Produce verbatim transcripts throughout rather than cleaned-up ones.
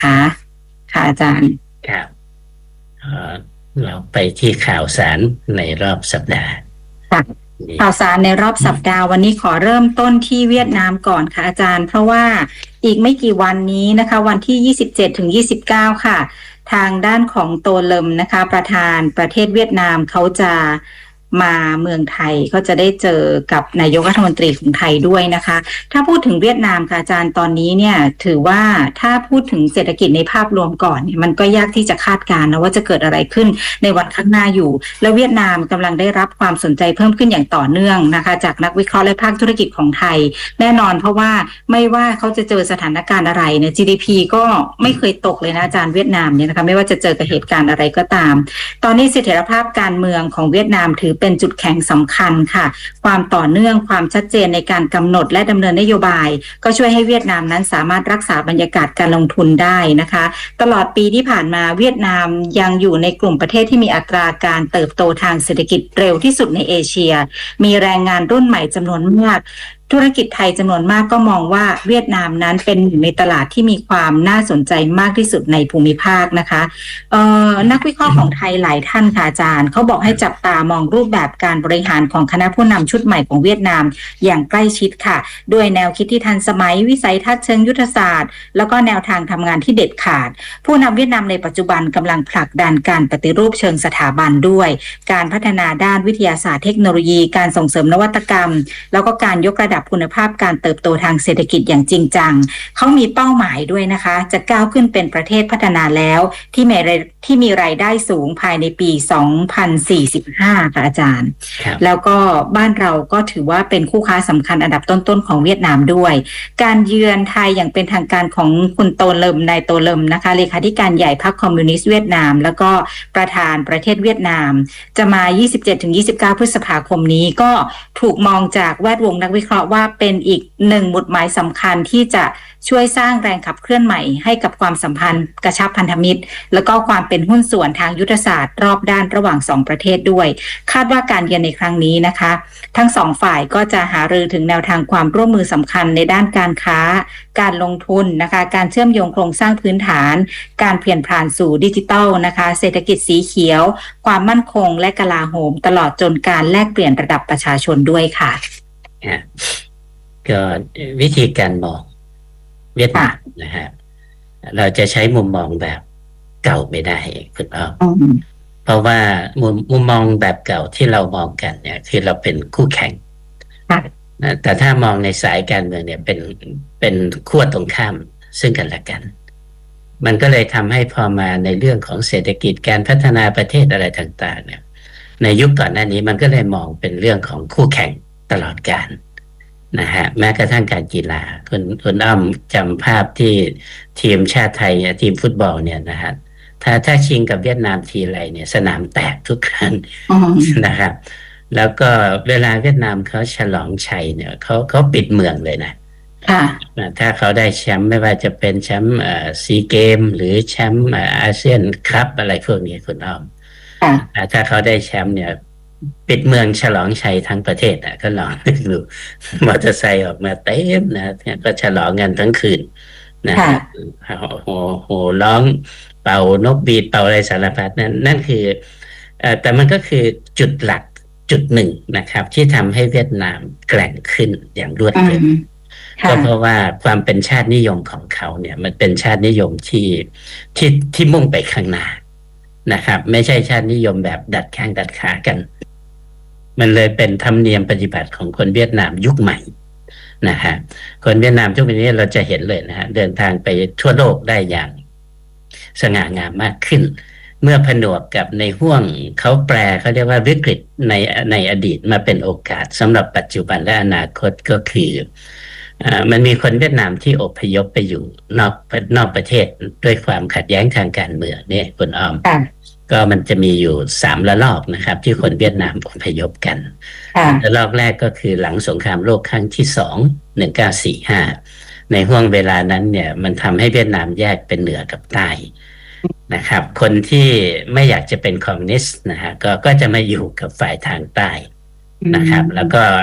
คะค่ะอาจารย์ครับเอ่อเราไปที่ข่าวสารในรอบสัปดาห์ค่ะนี้ข่าวสารในรอบสัปดาห์วันนี้ขอเริ่มต้นที่เวียดนามก่อนค่ะอาจารย์เพราะว่าอีกไม่กี่วันนี้นะคะวันที่ยี่สิบเจ็ดถึงยี่สิบเก้าค่ะทางด้านของโตเลิมนะคะประธานประเทศเวียดนามเขาจะมาเมืองไทยก็จะได้เจอกับนายกรัฐมนตรีของไทยด้วยนะคะถ้าพูดถึงเวียดนามค่ะอาจารย์ตอนนี้เนี่ยถือว่าถ้าพูดถึงเศรษฐกิจในภาพรวมก่อนเนี่ยมันก็ยากที่จะคาดการณ์นะว่าจะเกิดอะไรขึ้นในวันข้างหน้าอยู่แล้วเวียดนามกำลังได้รับความสนใจเพิ่มขึ้นอย่างต่อเนื่องนะคะจากนักวิเคราะห์และภาคธุรกิจของไทยแน่นอนเพราะว่าไม่ว่าเขาจะเจอสถานการณ์อะไรเนี่ย จี ดี พี ก็ไม่เคยตกเลยนะอาจารย์เวียดนามเนี่ยนะคะไม่ว่าจะเจอกับเหตุการณ์อะไรก็ตามตอนนี้เสถียรภาพการเมืองของเวียดนามถือเป็นจุดแข็งสำคัญค่ะความต่อเนื่องความชัดเจนในการกำหนดและดำเนินนโยบายก็ช่วยให้เวียดนามนั้นสามารถรักษาบรรยากาศการลงทุนได้นะคะตลอดปีที่ผ่านมาเวียดนามยังอยู่ในกลุ่มประเทศที่มีอัตราการเติบโตทางเศรษฐกิจเร็วที่สุดในเอเชียมีแรงงานรุ่นใหม่จำนวนมากธุรกิจไทยจำนวนมากก็มองว่าเวียดนามนั้นเป็นหนึ่งในตลาดที่มีความน่าสนใจมากที่สุดในภูมิภาคนะคะเอ่อนักวิเคราะห์ของไทยหลายท่านค่ะอาจารย์เขาบอกให้จับตามองรูปแบบการบริหารของคณะผู้นำชุดใหม่ของเวียดนามอย่างใกล้ชิดค่ะด้วยแนวคิดที่ทันสมัยวิสัยทัศน์เชิงยุทธศาสตร์แล้วก็แนวทางทำงานที่เด็ดขาดผู้นำเวียดนามในปัจจุบันกำลังผลักดันการปฏิรูปเชิงสถาบันด้วยการพัฒนาด้านวิทยาศาสตร์เทคโนโลยีการส่งเสริมนวัตกรรมแล้วก็การยกระดับคุณภาพการเติบโตทางเศรษฐกิจอย่างจริงจังเขามีเป้าหมายด้วยนะคะจะก้าวขึ้นเป็นประเทศพัฒนาแล้วที่มีที่มีรายได้สูงภายในปีสองพันสี่สิบห้าค่ะอาจารย์แล้วก็บ้านเราก็ถือว่าเป็นคู่ค้าสำคัญอันดับต้นๆของเวียดนามด้วยการเยือนไทยอย่างเป็นทางการของคุณโตเลิมนายโตเลิมนะคะเลขาธิการใหญ่พรรคคอมมิวนิสต์เวียดนามแล้วก็ประธานประเทศเวียดนามจะมา ยี่สิบเจ็ดถึงยี่สิบเก้า พฤษภาคมนี้ก็ถูกมองจากแวดวงนักวิเคราะห์ว่าเป็นอีกหนึ่งหมุดหมายสำคัญที่จะช่วยสร้างแรงขับเคลื่อนใหม่ให้กับความสัมพันธ์กระชับพันธมิตรแล้วก็ความเป็นหุ้นส่วนทางยุทธศาสตร์รอบด้านระหว่างสองประเทศด้วยคาดว่าการเยือนในครั้งนี้นะคะทั้งสองฝ่ายก็จะหารือถึงแนวทางความร่วมมือสำคัญในด้านการค้าการลงทุนนะคะการเชื่อมโยงโครงสร้างพื้นฐานการเปลี่ยนผ่านสู่ดิจิทัลนะคะเศรษฐกิจสีเขียวความมั่นคงและกลาโหมตลอดจนการแลกเปลี่ยนระดับประชาชนด้วยค่ะก็วิธีการมองเวียดนามนะฮะเราจะใช้มุมมองแบบเก่าไม่ได้คุณอ้อมเพราะว่ามุมมุมมองแบบเก่าที่เรามองกันเนี่ยคือเราเป็นคู่แข่งนะแต่ถ้ามองในสายการเมืองเนี่ยเป็นเป็นขั้วตรงข้ามซึ่งกันและกันมันก็เลยทำให้พอมาในเรื่องของเศรษฐกิจการพัฒนาประเทศอะไรต่างๆเนี่ยในยุคก่อนหน้านี้มันก็เลยมองเป็นเรื่องของคู่แข่งตลอดกาลนะฮะแม้กระทั่งการกีฬาคุณคุณอ้อมจำภาพที่ทีมชาติไทยทีมฟุตบอลเนี่ยนะฮะถ้าถ้าชิงกับเวียดนามทีไรเนี่ยสนามแตกทุกครั้งนะครับแล้วก็เวลาเวียดนามเขาฉลองชัยเนี่ยเขาเขาปิดเมืองเลยนะถ้าเขาได้แชมป์ไม่ว่าจะเป็นแชมป์ซีเกมหรือแชมป์อาเซียนคัพอะไรพวกนี้คุณอ้อมถ้าเขาได้แชมป์เนี่ยปิดเมืองฉลองชัยทั้งประเทศอ่ะก็ลองดูมอเตอร์ไซค์ออกมาเต็มนะก็ฉลองกันทั้งคืนนะโหโหร้องเป่านกบีดเป่าอะไรสารพัดนั่นนั่นคือเอ่อแต่มันก็คือจุดหลักจุดหนึ่งนะครับที่ทำให้เวียดนามแกร่งขึ้นอย่างรวดเร็วก็เพราะว่าความเป็นชาตินิยมของเขาเนี่ยมันเป็นชาตินิยมที่ที่ที่มุ่งไปข้างหน้านะครับไม่ใช่ชาตินิยมแบบดัดแข้งดัดขากันมันเลยเป็นธรรมเนียมปฏิบัติของคนเวียดนามยุคใหม่นะฮะคนเวียดนามทุกวันนี้เราจะเห็นเลยนะฮะเดินทางไปทั่วโลกได้อย่างสง่างามมากขึ้นเมื่อผนวกกับในห่วงเขาแปลเขาเรียกว่าวิกฤตในในอดีตมาเป็นโอกาสสำหรับปัจจุบันและอนาคตก็คืออ่ามันมีคนเวียดนามที่อพยพไปอยู่นอกนอกประเทศด้วยความขัดแย้งทางการเมืองเนี่ยคุณอ้อมก็มันจะมีอยู่สามระลอกนะครับที่คนเวียดนามอพยพกันระลอกแรกก็คือหลังสงครามโลกครั้งที่สองหนึ่งเก้าสี่ห้าในห่วงเวลานั้นเนี่ยมันทำให้เวียดนามแยกเป็นเหนือกับใต้นะครับคนที่ไม่อยากจะเป็นคอมมิวนิสต์นะฮะก็ก็จะมาอยู่กับฝ่ายทางใต้นะครับแล้วก็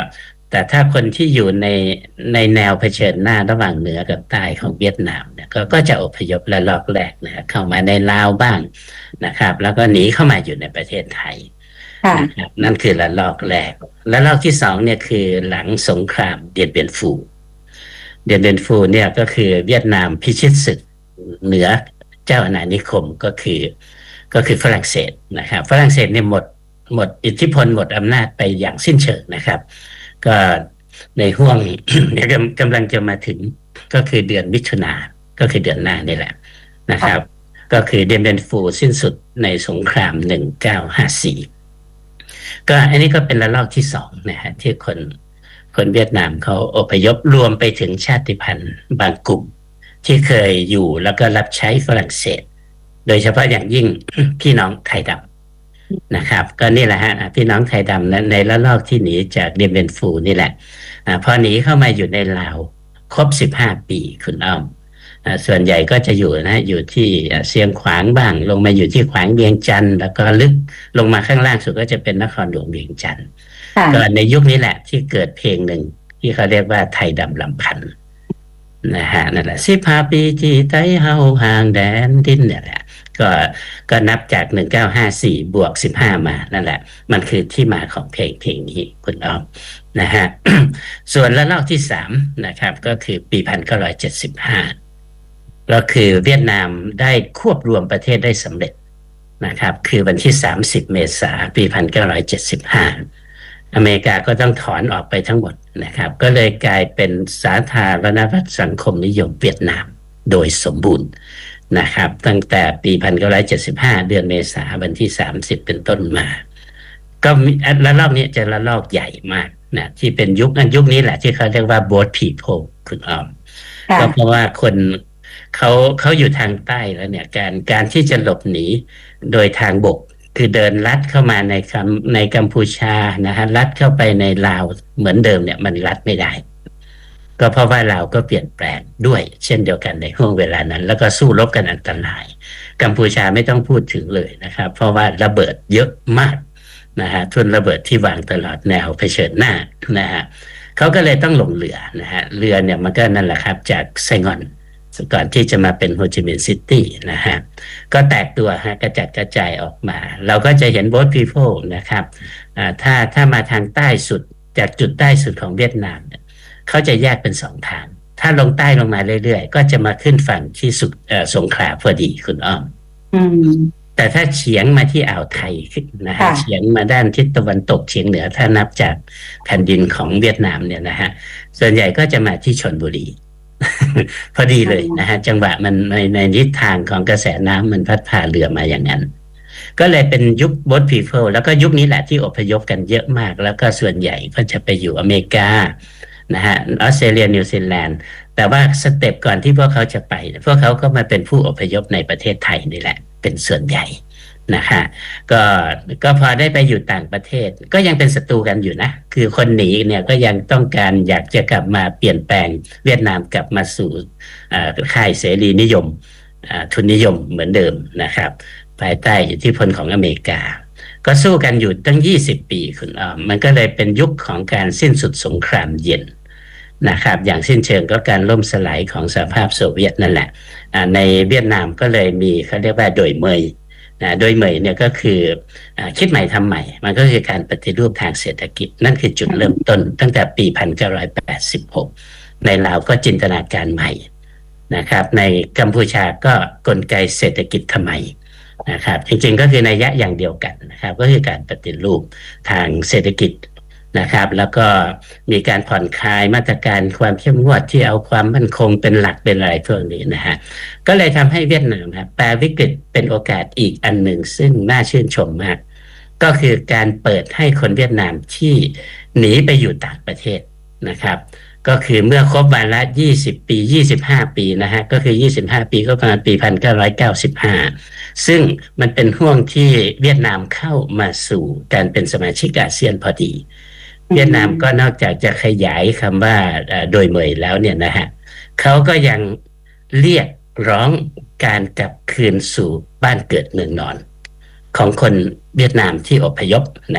แต่ถ้าคนที่อยู่ในในแนวเผชิญหน้าระหว่างเหนือกับใต้ของเวียดนามเนี่ยก็ก็จะอพยพระลอกแรกนะเข้ามาในลาวบ้างนะครับแล้วก็หนีเข้ามาอยู่ในประเทศไทยนะครับนั่นคือระลอกแรกระลอกที่สองเนี่ยคือหลังสงครามเดียนเบียนฟูเดียนเบียนฟูเนี่ยก็คือเวียดนามพิชิตศึกเหนือเจ้าอาณานิคมก็คือก็คือฝรั่งเศสนะครับฝรั่งเศสเนี่ยหมดหมดอิทธิพลหมดอำนาจไปอย่างสิ้นเชิงนะครับก็ในห่วง เนี่ยกำลังจะมาถึงก็คือเดือนมิถุนาก็คือเดือนหน้านี่แหละนะครับก็คือเดียนเบียนฟูสิ้นสุดในสงครามหนึ่งเก้าห้าสี่ก็อันนี้ก็เป็นระลอกที่สองนะฮะที่คนคนเวียดนามเขาอพยพรวมไปถึงชาติพันธุ์บางกลุ่มที่เคยอยู่แล้วก็รับใช้ฝรั่งเศสโดยเฉพาะอย่างยิ่ง พี่น้องไทยดำนะครับก็นี่แหละฮะพี่น้องไทยดำนั้นในระลอกที่หนีจากเดียนเบียนฟูนี่แหละอพอหนีเข้ามาอยู่ในลาวครบสิบห้าปีคุณอ้อมส่วนใหญ่ก็จะอยู่นะอยู่ที่เชียงขวางบ้างลงมาอยู่ที่ขวางเวียงจันทร์แล้วก็ลึกลงมาข้างล่างสุดก็จะเป็นนครหลวงเวียงจันทร์ก็ในยุคนี้แหละที่เกิดเพลงหนึ่งที่เขาเรียกว่าไทยดำลำพันธ์นะฮะนั่นแหละสิบห้าปีที่ไต้เฮาห่างแดนดินเนี่ยแหละก็ก็นับจากหนึ่งเก้าห้าสี่บวกสิบห้ามานั่นแหละมันคือที่มาของเพลงเพลงนี้คุณอ้อมนะฮะ ส่วนระลอกที่สามนะครับก็คือปีหนึ่งพันเก้าร้อยเจ็ดสิบห้าก็คือเวียดนามได้ควบรวมประเทศได้สำเร็จนะครับคือวันที่สามสิบเมษายนปีหนึ่งพันเก้าร้อยเจ็ดสิบห้าอเมริกาก็ต้องถอนออกไปทั้งหมดนะครับก็เลยกลายเป็นสาธารณรัฐสังคมนิยมเวียดนามโดยสมบูรณ์นะครับตั้งแต่ปีหนึ่งพันเก้าร้อยเจ็ดสิบห้าเดือนเมษายนวันที่สามสิบเป็นต้นมาก็ระลอกนี้จะระลอกใหญ่มากนะที่เป็นยุคนั้นยุคนี้แหละที่เขาเรียกว่า boat people คุณอ้อมก็เพราะว่าคนเขาเขาอยู่ทางใต้แล้วเนี่ยการการที่จะหลบหนีโดยทางบกคือเดินลัดเข้ามาในกัมในกัมพูชานะฮะลัดเข้าไปในลาวเหมือนเดิมเนี่ยมันลัดไม่ได้ก็เพราะว่าลาวก็เปลี่ยนแปลงด้วยเช่นเดียวกันในห่วงเวลานั้นแล้วก็สู้รบกันอันตรายกัมพูชาไม่ต้องพูดถึงเลยนะครับเพราะว่าระเบิดเยอะมากนะฮะทุนระเบิดที่วางตลอดแนวเผชิญหน้านะฮะเขาก็เลยต้องลงเรือนะฮะเรือเนี่ยมันก็นั่นแหละครับจากไซงอนก่อนที่จะมาเป็นโฮจิมินห์ซิตี้นะฮะก็แตกตัวฮะกระจัดกระจายออกมาเราก็จะเห็น boat people นะครับอ่าถ้าถ้ามาทางใต้สุดจากจุดใต้สุดของเวียดนามเนี่ยเขาจะแยกเป็นสองทางถ้าลงใต้ลงมาเรื่อยๆก็จะมาขึ้นฝั่งที่สุดสงขลาพอดีคุณอ้อมแต่ถ้าเฉียงมาที่อ่าวไทยนะฮะเฉียงมาด้านทิศตะวันตกเฉียงเหนือถ้านับจากแผ่นดินของเวียดนามเนี่ยนะฮะส่วนใหญ่ก็จะมาที่ชลบุรี พอดีเลยนะฮะจังหวะมันในในทิศทางของกระแสน้ำมันพัดพาเรือมาอย่างนั้นก็เลยเป็นยุค boat people แล้วก็ยุคนี้แหละที่อพยพกันเยอะมากแล้วก็ส่วนใหญ่ก็จะไปอยู่อเมริกานะฮะออสเตรเลียนิวซีแลนด์แต่ว่าสเต็ปก่อนที่พวกเขาจะไปพวกเขาก็มาเป็นผู้อพยพในประเทศไทยนี่แหละเป็นส่วนใหญ่นะฮะก็ก็พอได้ไปอยู่ต่างประเทศก็ยังเป็นศัตรูกันอยู่นะคือคนหนีเนี่ยก็ยังต้องการอยากจะกลับมาเปลี่ยนแปลงเวียดนามกลับมาสู่ค่ายเสรีนิยมทุนนิยมเหมือนเดิมนะครับภายใต้อิทธิพลของอเมริกาก็สู้กันอยู่ตั้งยี่สิบปีคุณอ้อมมันก็เลยเป็นยุคของการสิ้นสุดสงครามเย็นนะครับอย่างสิ้นเชิงก็การล่มสลายของสหภาพโซเวียตนั่นแหละในเวียดนามก็เลยมีเขาเรียกว่าโดยเมยนะโดยเหมยเนี่ยก็คืออคิดใหม่ทำใหม่มันก็คือการปฏิรูปทางเศรษฐกิจนั่นคือจุดเริ่มต้นตั้งแต่ปีหนึ่งพันเก้าร้อยแปดสิบหกในลาวก็จินตนาการใหม่นะครับในกัมพูชาก็กลไกเศรษฐกิจทำไมนะครับจริงๆก็คือนัยยะอย่างเดียวกันนะครับก็คือการปฏิรูปทางเศรษฐกิจนะครับแล้วก็มีการผ่อนคลายมาตรการความเข้มงวดที่เอาความมั่นคงเป็นหลักเป็นอะไรพวกนี้นะฮะก็เลยทำให้เวียดนามครับแปลวิกฤตเป็นโอกาสอีกอันหนึ่งซึ่งน่าชื่นชมมากก็คือการเปิดให้คนเวียดนามที่หนีไปอยู่ต่างประเทศนะครับก็คือเมื่อครบวาระยี่สิบปียี่สิบห้าปีนะฮะก็คือยี่สิบห้าปีก็ประมาณปีหนึ่งพันเก้าร้อยเก้าสิบห้าซึ่งมันเป็นห่วงที่เวียดนามเข้ามาสู่การเป็นสมาชิกอาเซียนพอดีเวียดนามก็นอกจากจะขยายคำว่าโดยเมยแล้วเนี่ยนะฮะเขาก็ยังเรียกร้องการกลับคืนสู่บ้านเกิดเมืองนอนของคนเวียดนามที่อพยพ